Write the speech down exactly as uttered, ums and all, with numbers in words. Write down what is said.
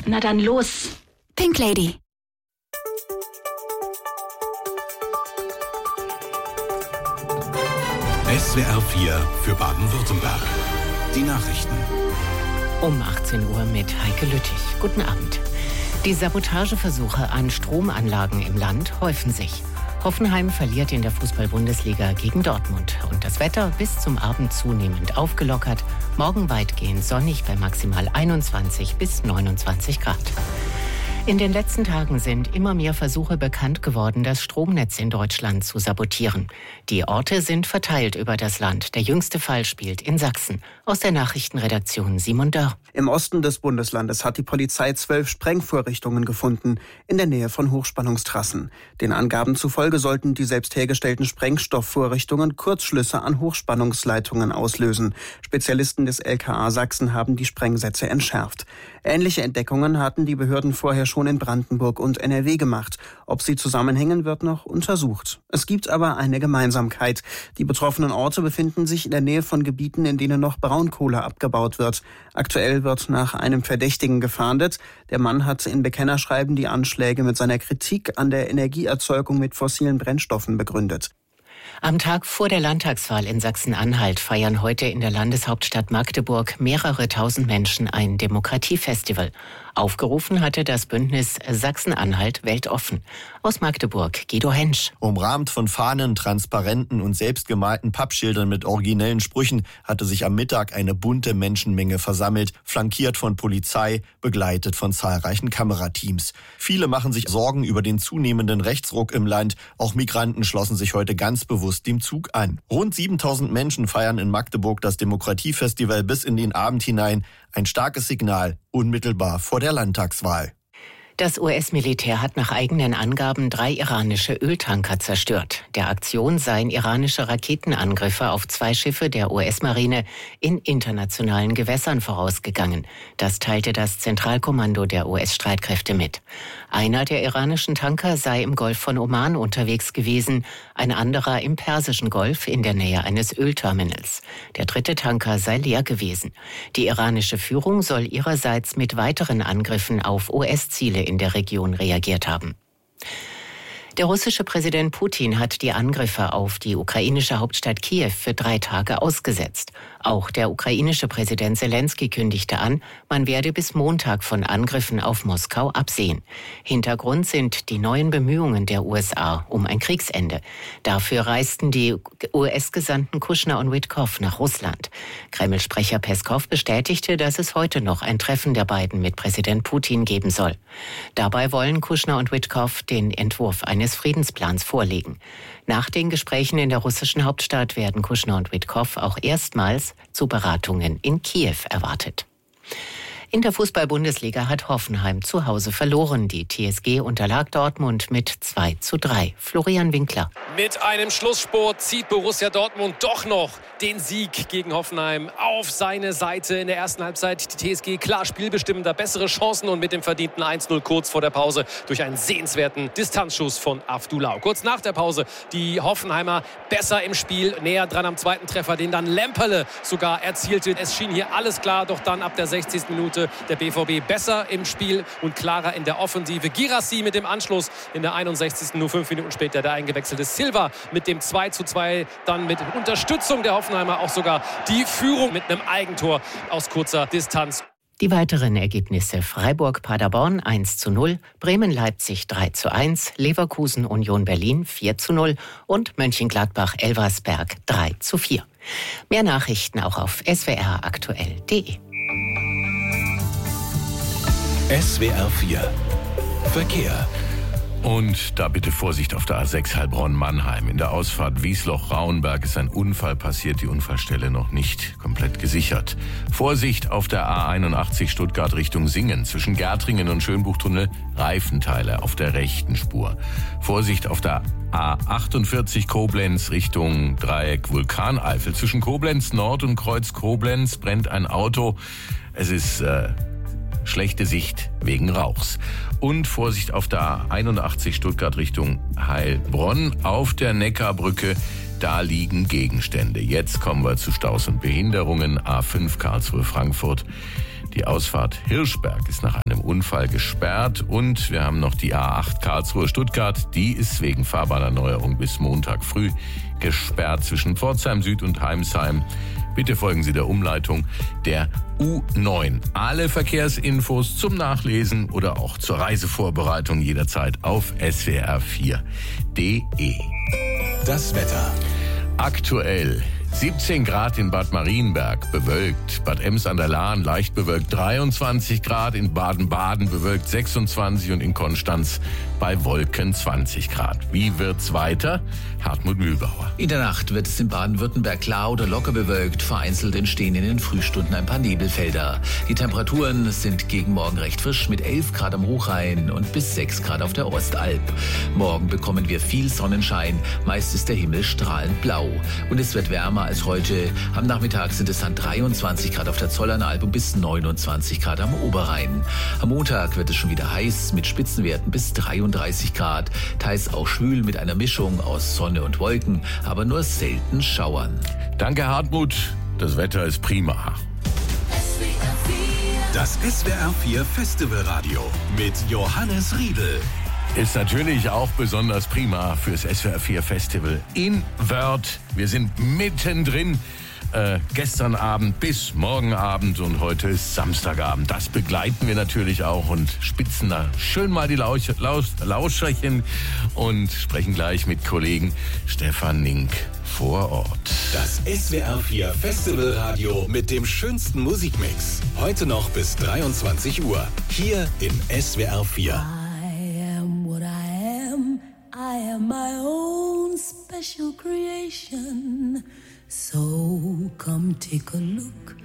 Na dann los. Pink Lady. S W R vier für Baden-Württemberg. Die Nachrichten. Um achtzehn Uhr mit Heike Lüttich. Guten Abend. Die Sabotageversuche an Stromanlagen im Land häufen sich. Hoffenheim verliert in der Fußball-Bundesliga gegen Dortmund. Und das Wetter bis zum Abend zunehmend aufgelockert. Morgen weitgehend sonnig bei maximal einundzwanzig bis neunundzwanzig Grad. In den letzten Tagen sind immer mehr Versuche bekannt geworden, das Stromnetz in Deutschland zu sabotieren. Die Orte sind verteilt über das Land. Der jüngste Fall spielt in Sachsen. Aus der Nachrichtenredaktion Simon Dörr. Im Osten des Bundeslandes hat die Polizei zwölf Sprengvorrichtungen gefunden, in der Nähe von Hochspannungstrassen. Den Angaben zufolge sollten die selbst hergestellten Sprengstoffvorrichtungen Kurzschlüsse an Hochspannungsleitungen auslösen. Spezialisten des L K A Sachsen haben die Sprengsätze entschärft. Ähnliche Entdeckungen hatten die Behörden vorher schon in Brandenburg und N R W gemacht. Ob sie zusammenhängen, wird noch untersucht. Es gibt aber eine Gemeinsamkeit. Die betroffenen Orte befinden sich in der Nähe von Gebieten, in denen noch Braunkohle abgebaut wird. Aktuell wird nach einem Verdächtigen gefahndet. Der Mann hat in Bekennerschreiben die Anschläge mit seiner Kritik an der Energieerzeugung mit fossilen Brennstoffen begründet. Am Tag vor der Landtagswahl in Sachsen-Anhalt feiern heute in der Landeshauptstadt Magdeburg mehrere tausend Menschen ein Demokratiefestival. Aufgerufen hatte das Bündnis Sachsen-Anhalt weltoffen. Aus Magdeburg Guido Hensch. Umrahmt von Fahnen, Transparenten und selbstgemalten Pappschildern mit originellen Sprüchen hatte sich am Mittag eine bunte Menschenmenge versammelt, flankiert von Polizei, begleitet von zahlreichen Kamerateams. Viele machen sich Sorgen über den zunehmenden Rechtsruck im Land. Auch Migranten schlossen sich heute ganz bewusst dem Zug an. Rund siebentausend Menschen feiern in Magdeburg das Demokratiefestival bis in den Abend hinein. Ein starkes Signal, unmittelbar vor der Landtagswahl. Das U S-Militär hat nach eigenen Angaben drei iranische Öltanker zerstört. Der Aktion seien iranische Raketenangriffe auf zwei Schiffe der U S-Marine in internationalen Gewässern vorausgegangen. Das teilte das Zentralkommando der U S-Streitkräfte mit. Einer der iranischen Tanker sei im Golf von Oman unterwegs gewesen, ein anderer im Persischen Golf in der Nähe eines Ölterminals. Der dritte Tanker sei leer gewesen. Die iranische Führung soll ihrerseits mit weiteren Angriffen auf U S-Ziele in der Region reagiert haben. Der russische Präsident Putin hat die Angriffe auf die ukrainische Hauptstadt Kiew für drei Tage ausgesetzt. Auch der ukrainische Präsident Selenskyj kündigte an, man werde bis Montag von Angriffen auf Moskau absehen. Hintergrund sind die neuen Bemühungen der U S A um ein Kriegsende. Dafür reisten die U S-Gesandten Kushner und Witkow nach Russland. Kreml-Sprecher Peskow bestätigte, dass es heute noch ein Treffen der beiden mit Präsident Putin geben soll. Dabei wollen Kushner und Witkow den Entwurf eines Friedensplans vorlegen. Nach den Gesprächen in der russischen Hauptstadt werden Kushner und Witkow auch erstmals zu Beratungen in Kiew erwartet. In der Fußball-Bundesliga hat Hoffenheim zu Hause verloren. Die T S G unterlag Dortmund mit zwei zu drei. Florian Winkler. Mit einem Schlussspurt zieht Borussia Dortmund doch noch den Sieg gegen Hoffenheim auf seine Seite. In der ersten Halbzeit die T S G klar spielbestimmender, bessere Chancen und mit dem verdienten eins null kurz vor der Pause durch einen sehenswerten Distanzschuss von Avdulau. Kurz nach der Pause die Hoffenheimer besser im Spiel, näher dran am zweiten Treffer, den dann Lemperle sogar erzielte. Es schien hier alles klar, doch dann ab der sechzigsten Minute der B V B besser im Spiel und klarer in der Offensive. Girassi mit dem Anschluss in der einundsechzigsten Nur fünf Minuten später der eingewechselte Silva mit dem zwei zu zwei. Dann mit Unterstützung der Hoffenheimer auch sogar die Führung mit einem Eigentor aus kurzer Distanz. Die weiteren Ergebnisse: Freiburg-Paderborn eins zu null, Bremen-Leipzig drei zu eins, Leverkusen-Union Berlin vier zu null und Mönchengladbach-Elversberg drei zu vier. Mehr Nachrichten auch auf s w r aktuell punkt d e. S W R vier Verkehr. Und da bitte Vorsicht auf der A sechs Heilbronn-Mannheim. In der Ausfahrt Wiesloch-Rauenberg ist ein Unfall passiert, die Unfallstelle noch nicht komplett gesichert. Vorsicht auf der A einundachtzig Stuttgart Richtung Singen. Zwischen Gärtringen und Schönbuchtunnel Reifenteile auf der rechten Spur. Vorsicht auf der A achtundvierzig Koblenz Richtung Dreieck Vulkaneifel. Zwischen Koblenz Nord und Kreuz Koblenz brennt ein Auto. Es ist äh, schlechte Sicht wegen Rauchs. Und Vorsicht auf der A einundachtzig Stuttgart Richtung Heilbronn. Auf der Neckarbrücke, da liegen Gegenstände. Jetzt kommen wir zu Staus und Behinderungen. A fünf Karlsruhe Frankfurt. Die Ausfahrt Hirschberg ist nach einem Unfall gesperrt. Und wir haben noch die A acht Karlsruhe-Stuttgart. Die ist wegen Fahrbahnerneuerung bis Montag früh gesperrt zwischen Pforzheim Süd und Heimsheim. Bitte folgen Sie der Umleitung der U neun. Alle Verkehrsinfos zum Nachlesen oder auch zur Reisevorbereitung jederzeit auf S W R vier punkt de. Das Wetter. Aktuell siebzehn Grad in Bad Marienberg, bewölkt. Bad Ems an der Lahn, leicht bewölkt dreiundzwanzig Grad. In Baden-Baden bewölkt sechsundzwanzig und in Konstanz bei Wolken zwanzig Grad. Wie wird's weiter? Hartmut Mühlbauer. In der Nacht wird es in Baden-Württemberg klar oder locker bewölkt. Vereinzelt entstehen in den Frühstunden ein paar Nebelfelder. Die Temperaturen sind gegen morgen recht frisch mit elf Grad am Hochrhein und bis sechs Grad auf der Ostalb. Morgen bekommen wir viel Sonnenschein. Meist ist der Himmel strahlend blau. Und es wird wärmer als heute. Am Nachmittag sind es dann dreiundzwanzig Grad auf der Zollernalb und bis neunundzwanzig Grad am Oberrhein. Am Montag wird es schon wieder heiß mit Spitzenwerten bis dreiunddreißig Grad. Teils auch schwül mit einer Mischung aus Sonne und Wolken, aber nur selten Schauern. Danke, Hartmut. Das Wetter ist prima. Das S W R vier Festivalradio mit Johannes Riedel. Ist natürlich auch besonders prima fürs S W R vier Festival in Wörth. Wir sind mittendrin. Äh, gestern Abend bis morgen Abend und heute ist Samstagabend. Das begleiten wir natürlich auch und spitzen da schön mal die Lausch, Lausch, Lauscherchen und sprechen gleich mit Kollegen Stefan Nink vor Ort. Das S W R vier Festivalradio mit dem schönsten Musikmix. Heute noch bis dreiundzwanzig Uhr. Hier in S W R vier. I am what I am. I am my own special creation. So come take a look